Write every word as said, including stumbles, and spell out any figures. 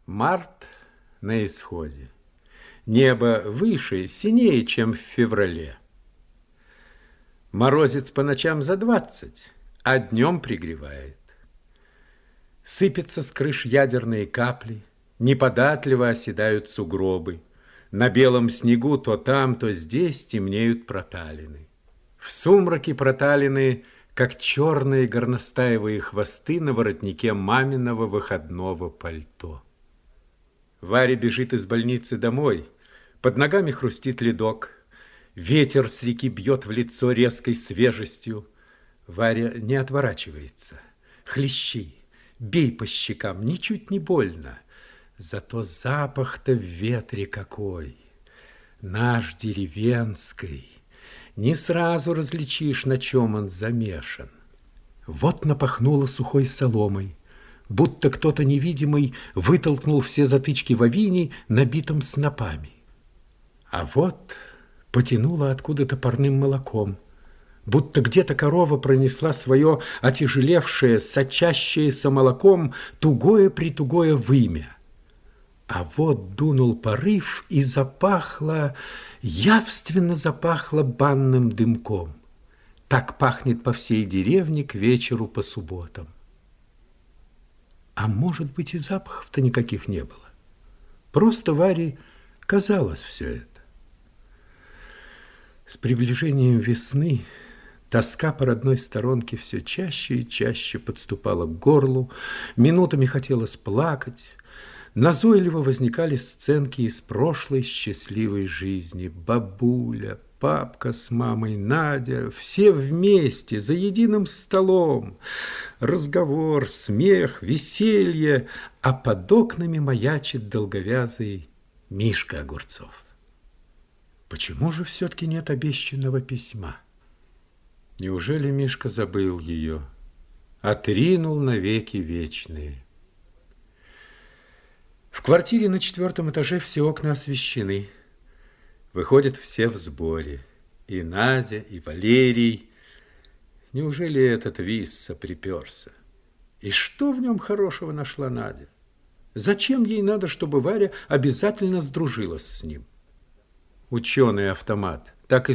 Март на исходе. Небо выше, синее, чем в феврале. Морозец по ночам за двадцать, а днем пригревает. Сыпятся с крыш ядерные капли, неподатливо оседают сугробы. На белом снегу то там, то здесь темнеют проталины. В сумраке проталины, как черные горностаевые хвосты на воротнике маминого выходного пальто. Варя бежит из больницы домой. Под ногами хрустит ледок. Ветер с реки бьет в лицо резкой свежестью. Варя не отворачивается. Хлещи, бей по щекам, ничуть не больно. Зато запах-то в ветре какой! Наш деревенский. Не сразу различишь, на чем он замешан. Вот напахнуло сухой соломой, будто кто-то невидимый вытолкнул все затычки в авине, набитом снопами. А вот потянуло откуда-то парным молоком, будто где-то корова пронесла свое отяжелевшее, сочащееся молоком тугое-притугое вымя. А вот дунул порыв, и запахло, явственно запахло банным дымком. Так пахнет по всей деревне к вечеру по субботам. А может быть, и запахов-то никаких не было. Просто Варе казалось все это. С приближением весны тоска по родной сторонке все чаще и чаще подступала к горлу, минутами хотелось плакать. Назойливо возникали сценки из прошлой счастливой жизни. Бабуля, папка с мамой, Надя, все вместе, за единым столом. Разговор, смех, веселье, а под окнами маячит долговязый Мишка Огурцов. Почему же все-таки нет обещанного письма? Неужели Мишка забыл ее, отринул навеки вечные? В квартире на четвертом этаже все окна освещены. Выходят все в сборе. И Надя, и Валерий. Неужели этот Висса приперся? И что в нем хорошего нашла Надя? Зачем ей надо, чтобы Варя обязательно сдружилась с ним? Ученый-автомат так и